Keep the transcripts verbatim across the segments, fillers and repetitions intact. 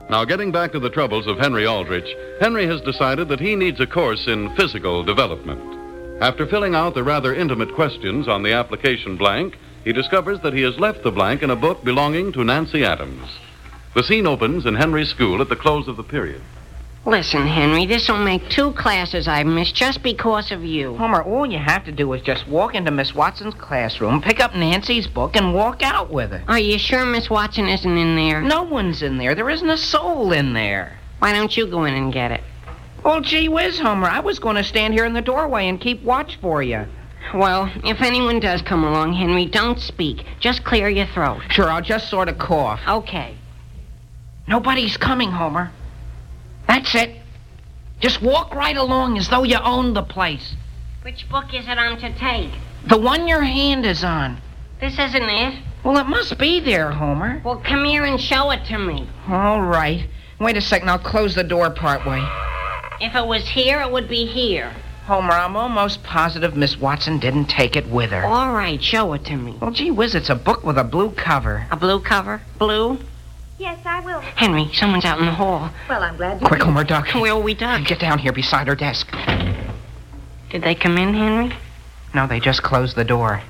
Now, getting back to the troubles of Henry Aldrich, Henry has decided that he needs a course in physical development. After filling out the rather intimate questions on the application blank, he discovers that he has left the blank in a book belonging to Nancy Adams. The scene opens in Henry's school at the close of the period. Listen, Henry, this'll make two classes I've missed just because of you. Homer, all you have to do is just walk into Miss Watson's classroom, pick up Nancy's book, and walk out with it. Are you sure Miss Watson isn't in there? No one's in there. There isn't a soul in there. Why don't you go in and get it? Well, gee whiz, Homer, I was going to stand here in the doorway and keep watch for you. Well, if anyone does come along, Henry, don't speak. Just clear your throat. Sure, I'll just sort of cough. Okay. Nobody's coming, Homer. That's it. Just walk right along as though you owned the place. Which book is it I'm to take? The one your hand is on. This isn't it. Well, it must be there, Homer. Well, come here and show it to me. All right. Wait a second, I'll close the door partway. If it was here, it would be here. Homer, I'm almost positive Miss Watson didn't take it with her. All right, show it to me. Well, gee whiz, it's a book with a blue cover. A blue cover? Blue? Yes, I will. Henry, someone's out in the hall. Well, I'm glad you... Quick, Homer, duck. Where'll we duck? Get down here beside her desk. Did they come in, Henry? No, they just closed the door.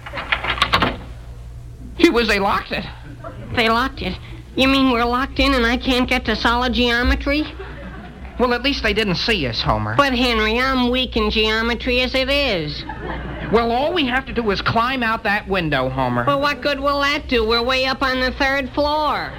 Gee whiz, they locked it. They locked it? You mean we're locked in and I can't get to solid geometry? Well, at least they didn't see us, Homer. But, Henry, I'm weak in geometry as it is. Well, all we have to do is climb out that window, Homer. Well, what good will that do? We're way up on the third floor.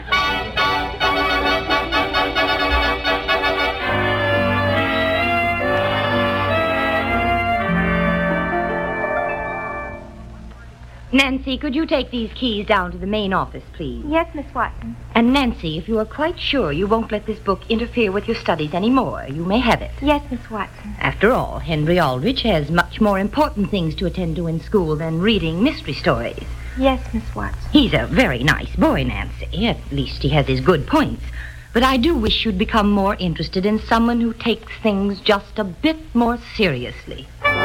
Nancy, could you take these keys down to the main office, please? Yes, Miss Watson. And Nancy, if you are quite sure you won't let this book interfere with your studies anymore, you may have it. Yes, Miss Watson. After all, Henry Aldrich has much more important things to attend to in school than reading mystery stories. Yes, Miss Watson. He's a very nice boy, Nancy. At least he has his good points. But I do wish you'd become more interested in someone who takes things just a bit more seriously.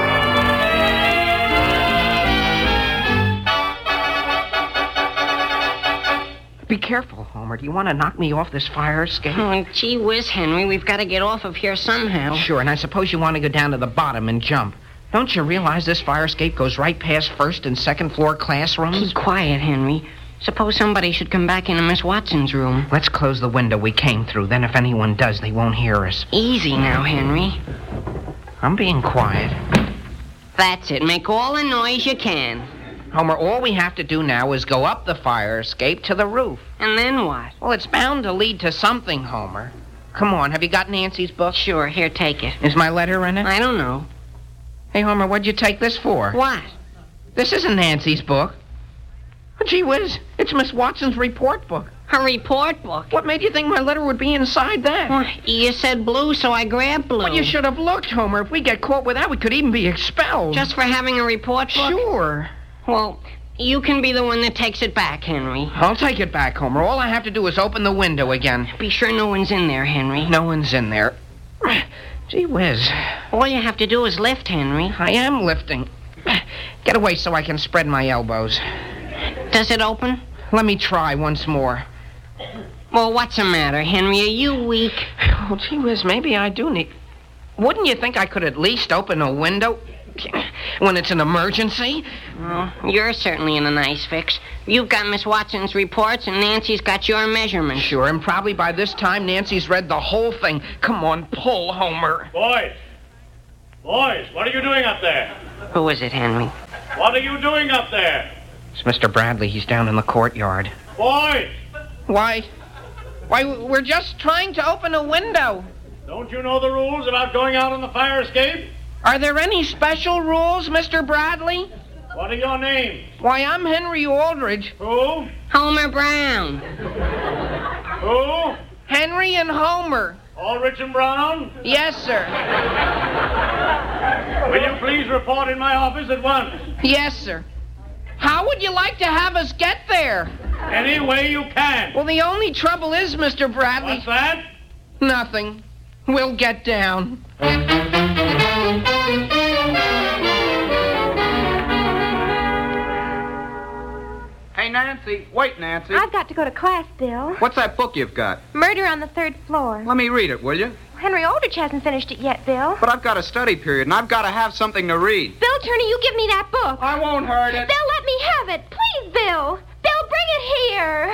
Be careful, Homer. Do you want to knock me off this fire escape? Oh, gee whiz, Henry. We've got to get off of here somehow. Sure, and I suppose you want to go down to the bottom and jump. Don't you realize this fire escape goes right past first and second floor classrooms? Keep quiet, Henry. Suppose somebody should come back into Miss Watson's room. Let's close the window we came through. Then if anyone does, they won't hear us. Easy now, Henry. I'm being quiet. That's it. Make all the noise you can. Homer, all we have to do now is go up the fire escape to the roof. And then what? Well, it's bound to lead to something, Homer. Come on, have you got Nancy's book? Sure, here, take it. Is my letter in it? I don't know. Hey, Homer, what'd you take this for? What? This isn't Nancy's book. Oh, gee whiz, it's Miss Watson's report book. Her report book? What made you think my letter would be inside that? Well, you said blue, so I grabbed blue. Well, you should have looked, Homer. If we get caught with that, we could even be expelled. Just for having a report book? Sure. Well, you can be the one that takes it back, Henry. I'll take it back, Homer. All I have to do is open the window again. Be sure no one's in there, Henry. No one's in there. Gee whiz. All you have to do is lift, Henry. I am lifting. Get away so I can spread my elbows. Does it open? Let me try once more. Well, what's the matter, Henry? Are you weak? Oh, gee whiz, maybe I do need... Wouldn't you think I could at least open a window when it's an emergency? Well, you're certainly in a nice fix. You've got Miss Watson's reports, and Nancy's got your measurements. Sure, and probably by this time, Nancy's read the whole thing. Come on, pull, Homer. Boys! Boys, what are you doing up there? Who is it, Henry? What are you doing up there? It's Mister Bradley. He's down in the courtyard. Boys! Why? Why, we're just trying to open a window. Don't you know the rules about going out on the fire escape? Are there any special rules, Mister Bradley? What are your names? Why, I'm Henry Aldrich. Who? Homer Brown. Who? Henry and Homer. Aldrich and Brown? Yes, sir. Will you please report in my office at once? Yes, sir. How would you like to have us get there? Any way you can. Well, the only trouble is, Mister Bradley... What's that? Nothing. We'll get down. Hey, Nancy. Wait, Nancy. I've got to go to class, Bill. What's that book you've got? Murder on the Third Floor. Let me read it, will you? Henry Aldrich hasn't finished it yet, Bill. But I've got a study period, and I've got to have something to read. Bill Turner, you give me that book. I won't hurt it. Bill, let me have it. Please, Bill. Bill, bring it here.